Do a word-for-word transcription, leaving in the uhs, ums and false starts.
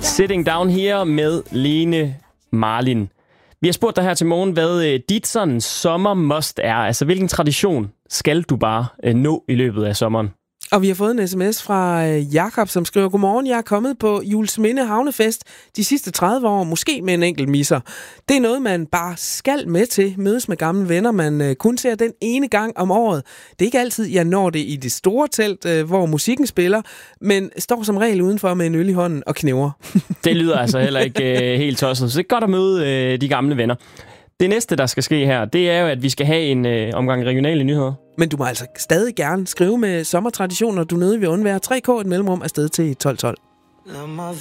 Sitting Down Here med Lene Marlin. Vi har spurgt dig her til morgen, hvad dit sådan sommer must er. Altså, hvilken tradition skal du bare nå i løbet af sommeren? Og vi har fået en sms fra Jakob, som skriver: Godmorgen, jeg er kommet på Juelsminde Havnefest de sidste tredive år, måske med en enkelt misser. Det er noget, man bare skal med til. Mødes med gamle venner, man kun ser den ene gang om året. Det er ikke altid, jeg når det i det store telt, hvor musikken spiller, men står som regel udenfor med en øl i hånden og knæver. Det lyder altså heller ikke uh, helt tosset, så det er godt at møde uh, de gamle venner. Det næste, der skal ske her, det er jo, at vi skal have en øh, omgang regionale nyheder. Men du må altså stadig gerne skrive med sommertraditioner, du nødig vil undvære. tre K et mellemrum afsted til tolv tolv.